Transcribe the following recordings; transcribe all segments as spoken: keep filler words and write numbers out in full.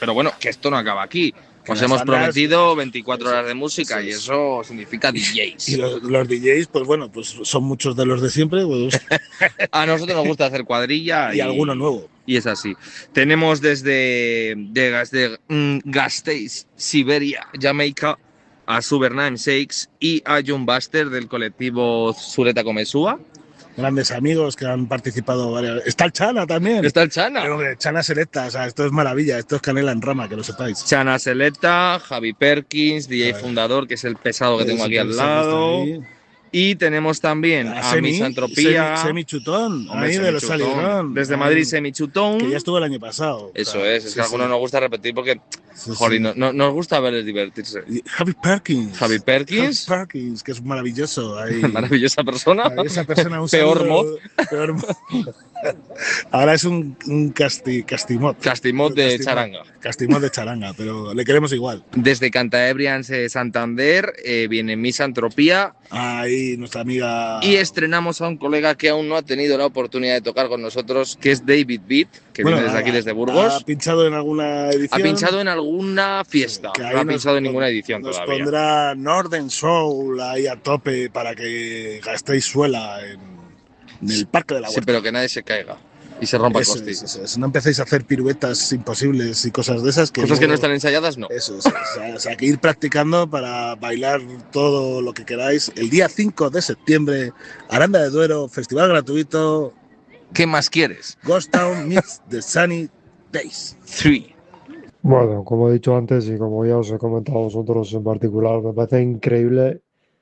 Pero bueno, que esto no acaba aquí. Os hemos bandas, prometido veinticuatro horas de música eso y eso significa D Js. Y los, los D Js, pues bueno, pues son muchos de los de siempre. Pues... A nosotros nos gusta hacer cuadrilla y, y alguno nuevo. Y es así. Tenemos desde, desde mm, Gasteiz, Siberia, Jamaica, a Subername Shakes y a John Buster del colectivo Zuleta Comesúa. Grandes amigos que han participado varias... Está el Chana también. Está el Chana. Pero, hombre, Chana Selecta, o sea, esto es maravilla, esto es canela en rama, que lo sepáis. Chana Selecta, Javi Perkins, D J fundador, que es el pesado que tengo aquí al lado. Y tenemos también a, a Semi, Misantropía. Semi, Semi Chutón, Hombre, ahí Semi de los Salirón. Desde Madrid, Semi Chutón. Que ya estuvo el año pasado. Eso claro. es, es sí, que a algunos sí. nos gusta repetir porque, sí, joder, sí. No, no, nos gusta verles divertirse. Y Javi Perkins. Javi Perkins. Javi Perkins, que es maravilloso. Ahí. Maravillosa persona. Maravillosa persona. Un Peor mod. Peor mod. Ahora es un, un casti, castimot. Castimot de castimot, charanga. Castimot de charanga, pero le queremos igual. Desde Cantabrians Santander eh, viene Misantropía. Ahí, nuestra amiga. Y estrenamos a un colega que aún no ha tenido la oportunidad de tocar con nosotros, que es David Beat, que bueno, viene desde aquí, desde Burgos. ¿Ha pinchado en alguna edición? Ha pinchado en alguna fiesta. Sí, no ha pinchado en ninguna edición nos todavía. Nos pondrá Northern Soul ahí a tope para que gastéis suela en. En el Parque de la Huerta. Sí, pero que nadie se caiga y se rompa eso el costillo. Es, eso es. No empecéis a hacer piruetas imposibles y cosas de esas. Que cosas no, que no están ensayadas, no. Eso es. O sea, o sea, que ir practicando para bailar todo lo que queráis. El día cinco de septiembre, Aranda de Duero, festival gratuito. ¿Qué más quieres? Ghost Town meets the Sunny Days. Three. Bueno, como he dicho antes y como ya os he comentado a vosotros en particular, me parece increíble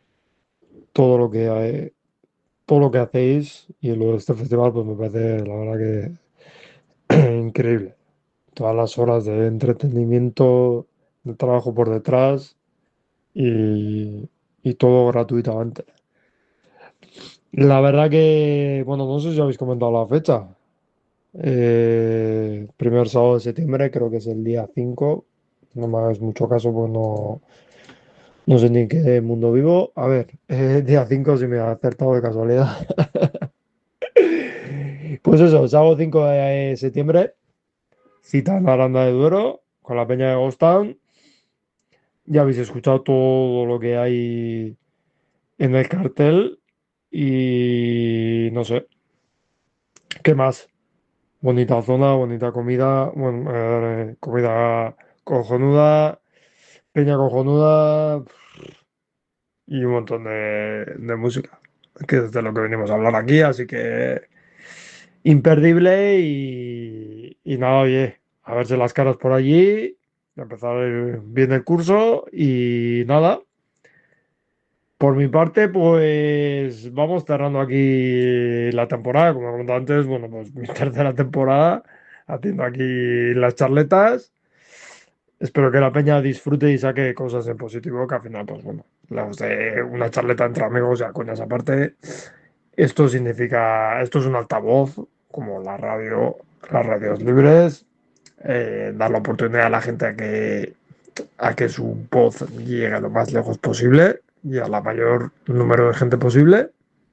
todo lo que hay. Todo lo que hacéis y lo de este festival pues me parece la verdad que increíble. Todas las horas de entretenimiento, de trabajo por detrás y, y todo gratuitamente. La verdad que, bueno, no sé si habéis comentado la fecha. Eh, primer sábado de septiembre, creo que es el día cinco. No me hagáis mucho caso, pues no... No sé ni en qué mundo vivo. A ver, eh, día cinco si me ha acertado de casualidad. Pues eso, sábado cinco de septiembre, cita en Aranda de Duero, con la peña de Ghost Town. Ya habéis escuchado todo lo que hay en el cartel. Y no sé. ¿Qué más? Bonita zona, bonita comida. Bueno, eh, comida cojonuda. Peña cojonuda. Y un montón de, de música, que es de lo que venimos a hablar aquí, así que imperdible y, y nada, oye, a verse las caras por allí, empezar bien el curso y nada. Por mi parte, pues vamos cerrando aquí la temporada, como he comentado antes, bueno, pues mi tercera temporada, haciendo aquí las charletas. Espero que la peña disfrute y saque cosas en positivo, que al final, pues bueno, lejos de una charleta entre amigos, ya coñas aparte, esto significa, esto es un altavoz, como la radio, las radios libres, eh, dar la oportunidad a la gente a que, a que su voz llegue lo más lejos posible y a la mayor número de gente posible.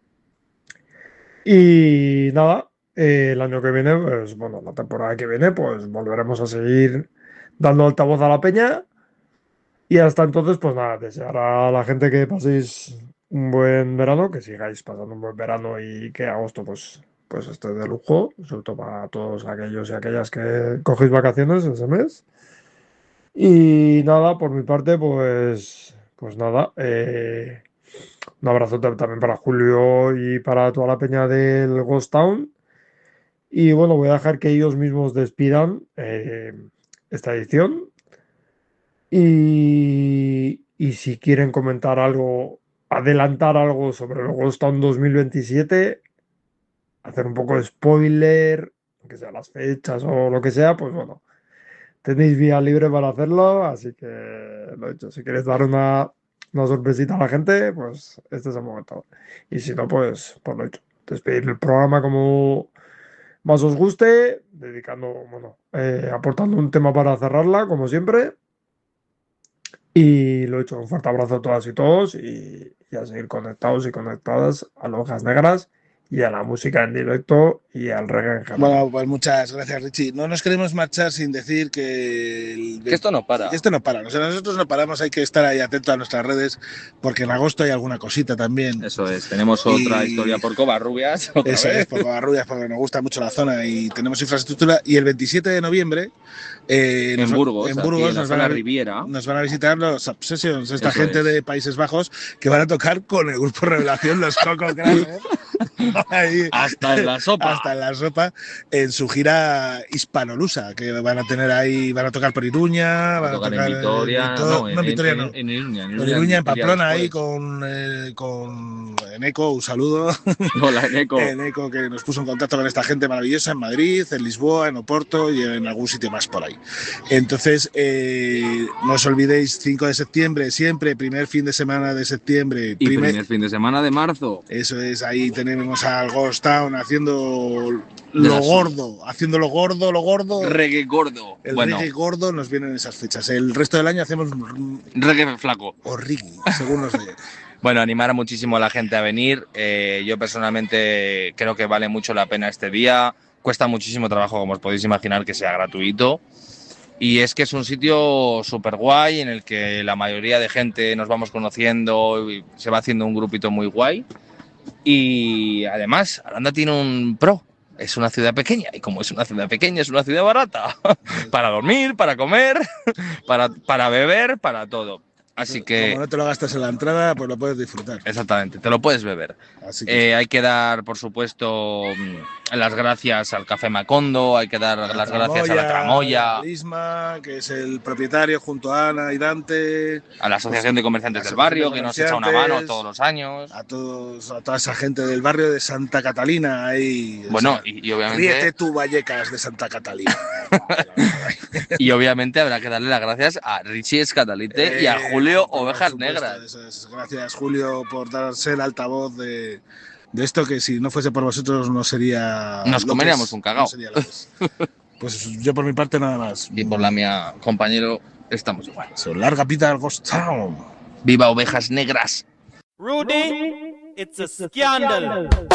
Y nada, eh, el año que viene, pues bueno, la temporada que viene, pues volveremos a seguir dando altavoz a la peña. Y hasta entonces, pues nada, desear a la gente que paséis un buen verano, que sigáis pasando un buen verano y que agosto pues, pues esté de lujo, sobre todo para todos aquellos y aquellas que cogéis vacaciones ese mes. Y nada, por mi parte, pues, pues nada, eh, un abrazo también para Julio y para toda la peña del Ghost Town. Y bueno, voy a dejar que ellos mismos despidan eh, esta edición. Y, y si quieren comentar algo, adelantar algo sobre el Ghost Town dos mil veintisiete, hacer un poco de spoiler, que sea las fechas o lo que sea, pues bueno, tenéis vía libre para hacerlo, así que lo he dicho, si queréis dar una, una sorpresita a la gente, pues este es el momento. Y si no, pues, pues lo he dicho, despedir el programa como más os guste, dedicando, bueno, eh, aportando un tema para cerrarla, como siempre. Y lo he hecho, un fuerte abrazo a todas y todos y, y a seguir conectados y conectadas a las hojas negras y a la música en directo y al reggae en general. Bueno, pues muchas gracias, Richie. No nos queremos marchar sin decir que... El, que esto no para. Que esto no para. O sea, nosotros no paramos, hay que estar ahí atentos a nuestras redes, porque en agosto hay alguna cosita también. Eso es, tenemos otra Y- historia por Covarrubias. otra Eso vez. es, por Covarrubias, porque nos gusta mucho la zona y tenemos infraestructura. Y el veintisiete de noviembre... eh, En nos- Burgos, en aquí Burgos en la nos, van zona a, vi- Riviera. nos van a visitar los Obsessions, esta Eso gente es. de Países Bajos que van a tocar con el grupo Revelación, los Coco Crackers. Ahí, Hasta en la sopa. hasta en la sopa, en su gira hispanolusa, que van a tener ahí, van a tocar por Iruña, van a tocar tocar en Vitoria, Vito- no, no, en Vitoria en, no. en, en Iruña, en En Iruña, en Pamplona, ahí después. con, eh, con Eneco, un saludo. Hola, Eneco. Eneco, que nos puso en contacto con esta gente maravillosa en Madrid, en Lisboa, en Oporto y en algún sitio más por ahí. Entonces, eh, no os olvidéis, cinco de septiembre, siempre, primer fin de semana de septiembre. Y primer- primer fin de semana de marzo. Eso es, ahí tenemos al Ghost Town haciendo De lo las gordo, haciendo lo gordo, lo gordo. Reggae gordo. El bueno, reggae gordo nos vienen esas fechas. El resto del año hacemos reggae flaco. o reggae, según nos dé. Bueno, animar muchísimo a la gente a venir. Eh, yo personalmente creo que vale mucho la pena este día. Cuesta muchísimo trabajo, como os podéis imaginar, que sea gratuito. Y es que es un sitio súper guay en el que la mayoría de gente nos vamos conociendo y se va haciendo un grupito muy guay. Y además, Aranda tiene un pro. Es una ciudad pequeña y como es una ciudad pequeña, es una ciudad barata. Para dormir, para comer, para, para beber, para todo. Así que, Como no te lo gastas en la entrada, pues lo puedes disfrutar. exactamente, te lo puedes beber. Así que Eh, hay que dar, por supuesto, mm, las gracias al Café Macondo, hay que dar las gracias a la Tramoya, a Isma, que es el propietario, junto a Ana y Dante, a la Asociación de Comerciantes la del Barrio, Asociación de que nos echa una mano Comerciantes, todos los años. a todos, a toda esa gente del barrio de Santa Catalina. Ahí, o Bueno, sea, y, y ríete obviamente, tú, Vallecas de Santa Catalina. y obviamente habrá que darle las gracias a Richie Escatalite y a Eh, Julio por Ovejas supuesto, Negras. eso es. Gracias, Julio, por darse el altavoz de, de esto, que si no fuese por vosotros no sería. Nos lo que comeríamos es, un cagao. no sería lo que es. Pues yo por mi parte nada más. Y por la mía, compañero, estamos igual. So, larga pita al Ghost Town. ¡Viva Ovejas Negras! Rudy, it's a scandal.